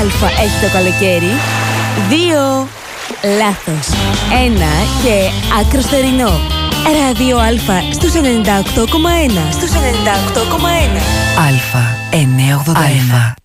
αλφα έχει το καλοκαίρι? 2. Λάθος. 1 και άκρος θερινό. Ράδιο Αλφα στους 98,1. Στους 98,1. Αλφα 981.